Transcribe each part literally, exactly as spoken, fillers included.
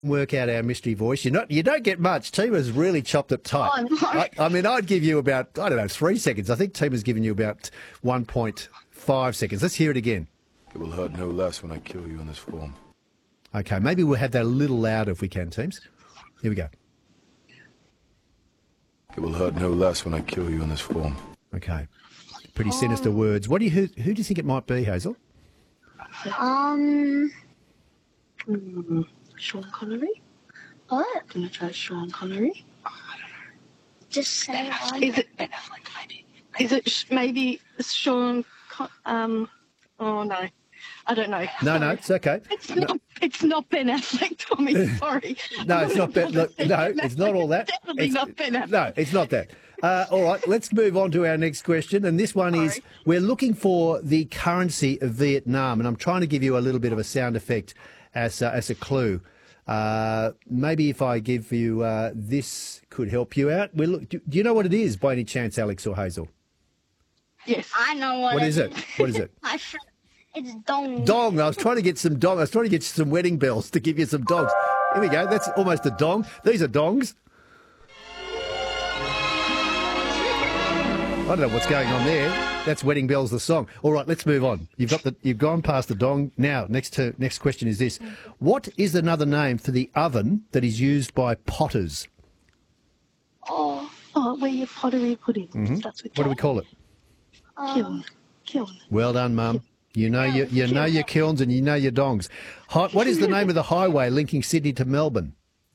Work out our mystery voice. You're not, you don't get much. Tima's really chopped it tight. Oh, no. I, I mean, I'd give you about, I don't know, three seconds. I think Tima's given you about one point five seconds. Let's hear it again. It will hurt no less when I kill you in this form. Okay, maybe we'll have that a little louder if we can, teams. Here we go. It will hurt no less when I kill you in this form. Okay. Pretty sinister words. What do you, who, who do you think it might be, Hazel? Um, Mm, Sean Connery? what? Gonna try Sean Connery? Just say one. Is it Ben Affleck, maybe? Is it sh- maybe Sean Con- um oh no. I don't know. No, no, it's okay. It's not it's not Ben Affleck, Tommy, sorry. No, it's not Ben. Look, no, it's not all that. Definitely It's- not Ben Affleck. No, it's not that. Uh, all right, let's move on to our next question. And this one is, Sorry. we're looking for the currency of Vietnam. And I'm trying to give you a little bit of a sound effect as, uh, as a clue. Uh, maybe if I give you uh, this could help you out. We're look, do, do you know what it is by any chance, Alex or Hazel? Yes. I know what, What is it? What is it? I sh- it's dong. Dong. I was trying to get some dong. I was trying to get some wedding bells to give you some dongs. Here we go. That's almost a dong. These are dongs. I don't know what's going on there. That's Wedding Bells, the song. All right, let's move on. You've got the, you've gone past the dong. Now, next to, next question is this: what is another name for the oven that is used by potters? Oh, oh, where your pottery pudding. Starts with What do we J. call it? Kiln. Kiln. Well done, Mum. You know your, you know your kilns and you know your dongs. Hi, what is the name of the highway linking Sydney to Melbourne?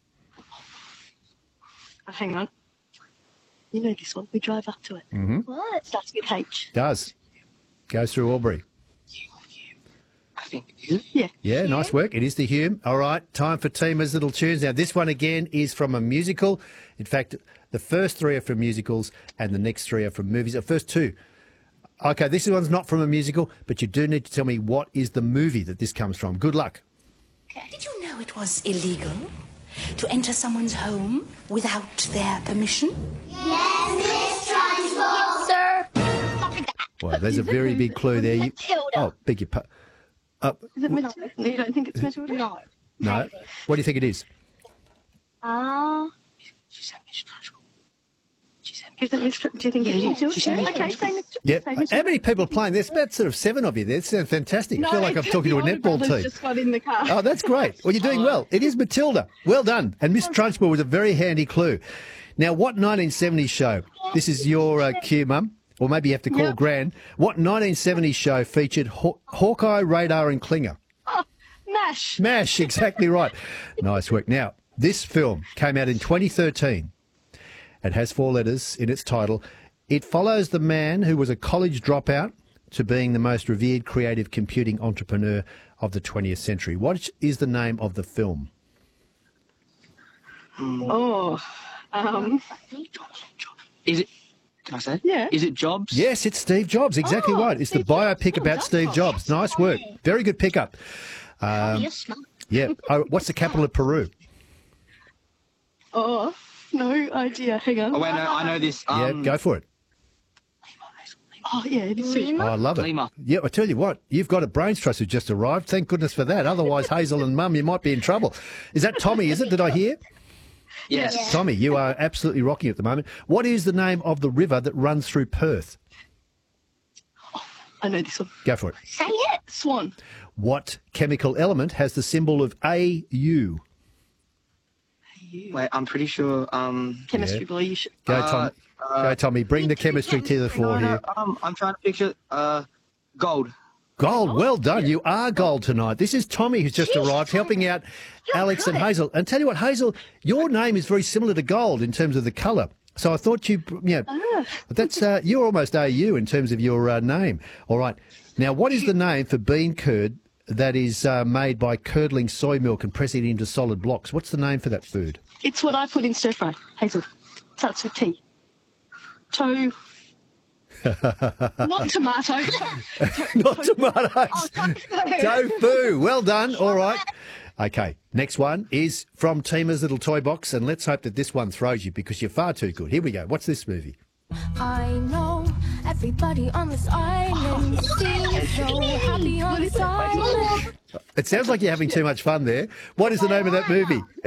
Oh, hang on. You know this one. We drive up to it. What? Starts with H. Does goes through Albury. I think it is. Yeah. Yeah, nice work. It is the Hume. All right, time for Tima's little tunes. Now, this one again is from a musical. In fact, the first three are from musicals and the next three are from movies. The first two. Okay, this one's not from a musical, but you do need to tell me what is the movie that this comes from. Good luck. Did you know it was illegal to enter someone's home without their permission? Sir. Well, there's a very big clue there. You, Matilda. oh, beg your pardon. Uh, Is it Matilda? No, you don't think it's Matilda? No. no. What do you think it is? Uh, She said Miss Trunchbull. She said Is it Miss? Do you think it's Matilda? she said Okay, say Miss. Yeah. say Miss- How many people are playing? There's about sort of seven of you there. It's uh, fantastic. I feel like I'm it's talking to a the older netball brothers team. Just got in the car. Oh, that's great. Well, you're doing well. It is Matilda. Well done. And Miss Trunchbull was a very handy clue. Now, what nineteen seventies show? This is your uh, cue, Mum. Or maybe you have to call Yep. Gran. What nineteen seventies show featured Haw- Hawkeye, Radar and Klinger? Mash. MASH, exactly right. Nice work. Now, this film came out in twenty thirteen. It has four letters in its title. It follows the man who was a college dropout to being the most revered creative computing entrepreneur of the twentieth century. What is the name of the film? Oh. Um. Is it? Can I say? it? Yeah. Is it Jobs? Yes, it's Steve Jobs. Exactly Oh, right. It's the Steve Jobs. biopic Oh, about that's Steve nice. Jobs. Nice work. Very good pickup. Um, you're smart. yeah. Oh, what's the capital of Peru? Oh. No idea. Hang on. Oh wait, no, I know this. Um, yeah, go for it. Oh yeah, it is. Lima? Oh, I love it. Lima. Yeah, I tell you what, you've got a brains trust who just arrived. Thank goodness for that. Otherwise, Hazel and Mum, you might be in trouble. Is that Tommy, is it? Did I hear? Yes. Tommy, you are absolutely rocking at the moment. What is the name of the river that runs through Perth? I know this one. Go for it. Say it. Swan. What chemical element has the symbol of A U? Wait, I'm pretty sure. Um. Chemistry Yeah. boy. You should. Go, Uh, Tom. Go, Tommy. Bring the chemistry to the floor No, here. no, um, I'm trying to picture. Uh, gold. Gold, well done. You are gold tonight. This is Tommy who's just arrived, helping out Alex and Hazel. And tell you what, Hazel, your name is very similar to gold in terms of the colour. So I thought you, you know, that's uh, you're almost A U in terms of your uh, name. All right. Now, what is the name for bean curd that is uh, made by curdling soy milk and pressing it into solid blocks? What's the name for that food? It's what I put in stir fry. Hazel. Starts with T. To. Not tomato. Not tomatoes. Tofu. Well done. All right. Okay. Next one is from Tima's little toy box, and let's hope that this one throws you because you're far too good. Here we go. What's this movie? I know Everybody on this island seems so happy on this island. It sounds like you're having too much fun there. What is the name of that movie?